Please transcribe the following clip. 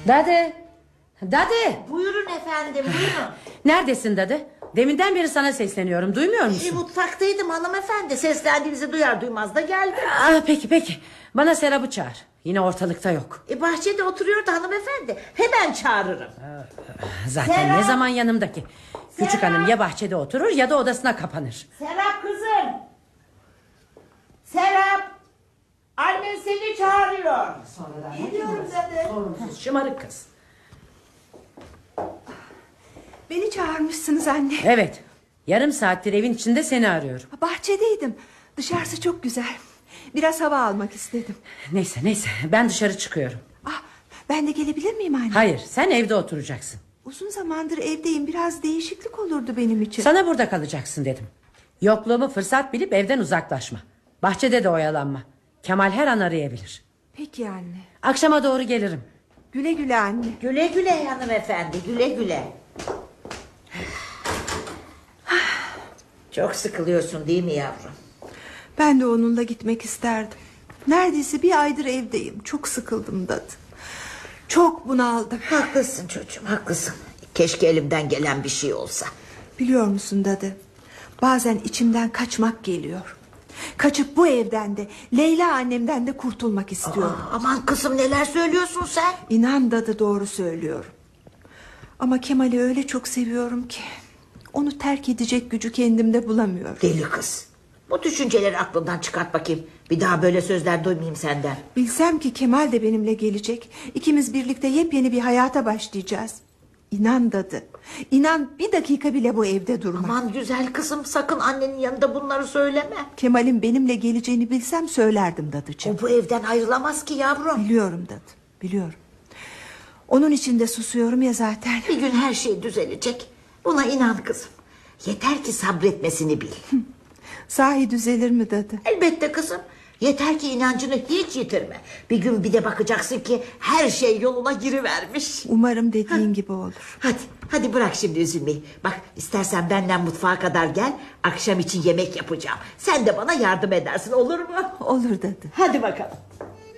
Dadı. Dadı. Buyurun efendim, buyurun. Neredesin Dadı? Deminden beri sana sesleniyorum, duymuyor musun? Mutfaktaydım hanımefendi. Seslendiğinizi duyar duymaz da geldim. Peki. Bana Serap'ı çağır. Yine ortalıkta yok. Bahçede oturuyordu hanımefendi. Hemen çağırırım. Zaten Serap! ne zaman yanımdaki. Küçük Serap! hanım ya bahçede oturur ya da odasına kapanır. Serap kızım. Serap. Annen seni çağırıyor. Gidiyorum dedi. Sorumsuz, şımarık kız. Beni çağırmışsınız anne. Evet. Yarım saattir evin içinde seni arıyorum. Bahçedeydim. Dışarısı çok güzel. Biraz hava almak istedim. Neyse ben dışarı çıkıyorum. Ben de gelebilir miyim anne? Hayır, sen evde oturacaksın. Uzun zamandır evdeyim. Biraz değişiklik olurdu benim için. Sana burada kalacaksın dedim. Yokluğumu fırsat bilip evden uzaklaşma. Bahçede de oyalanma. Kemal her an arayabilir. Peki anne. Akşama doğru gelirim. Güle güle anne. Güle güle hanımefendi, güle güle. Çok sıkılıyorsun değil mi yavrum? Ben de onunla gitmek isterdim. Neredeyse bir aydır evdeyim. Çok sıkıldım Dadı. Çok bunaldım. Haklısın çocuğum, haklısın. Keşke elimden gelen bir şey olsa. Biliyor musun Dadı? Bazen içimden kaçmak geliyor. Kaçıp bu evden de Leyla annemden de kurtulmak istiyorum. Aman kızım, neler söylüyorsun sen? İnan Dadı, doğru söylüyorum. Ama Kemal'i öyle çok seviyorum ki onu terk edecek gücü kendimde bulamıyorum. Deli kız. Bu düşünceleri aklından çıkart bakayım. Bir daha böyle sözler duymayayım senden. Bilsem ki Kemal de benimle gelecek. İkimiz birlikte yepyeni bir hayata başlayacağız. İnan Dadı. İnan, bir dakika bile bu evde durma. Aman güzel kızım, sakın annenin yanında bunları söyleme. Kemal'in benimle geleceğini bilsem söylerdim Dadıcığım. O bu evden ayrılamaz ki yavrum. Biliyorum Dadı, biliyorum. Onun için de susuyorum ya zaten. Bir gün her şey düzelecek. Buna inan kızım. Yeter ki sabretmesini bil. Sahi düzelir mi Dadı? Elbette kızım. Yeter ki inancını hiç yitirme. Bir gün bir de bakacaksın ki her şey yoluna girivermiş. Umarım dediğin gibi olur. Hadi bırak şimdi üzülmeyi. Bak, istersen benden mutfağa kadar gel. Akşam için yemek yapacağım. Sen de bana yardım edersin, olur mu? Olur Dadı. Hadi bakalım.